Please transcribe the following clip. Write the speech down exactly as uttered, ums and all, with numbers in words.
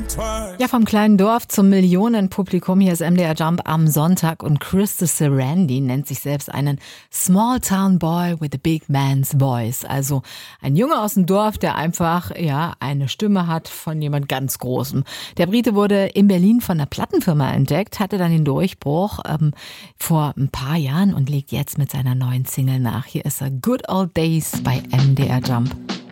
Ja, vom kleinen Dorf zum Millionenpublikum. Hier ist M D R Jump am Sonntag und Krista Sarandon nennt sich selbst einen Small Town Boy with a Big Man's Voice. Also ein Junge aus dem Dorf, der einfach ja eine Stimme hat von jemand ganz Großem. Der Brite wurde in Berlin von einer Plattenfirma entdeckt, hatte dann den Durchbruch ähm, vor ein paar Jahren und legt jetzt mit seiner neuen Single nach. Hier ist er Good Old Days bei M D R Jump.